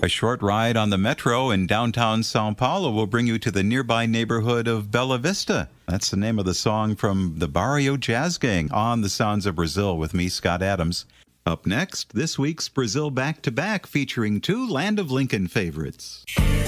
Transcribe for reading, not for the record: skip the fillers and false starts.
A short ride on the metro in downtown Sao Paulo will bring you to the nearby neighborhood of Bella Vista. That's the name of the song from the Barrio Jazz Gang on The Sounds of Brazil with me, Scott Adams. Up next, this week's Brazil Back to Back featuring two Land of Lincoln favorites.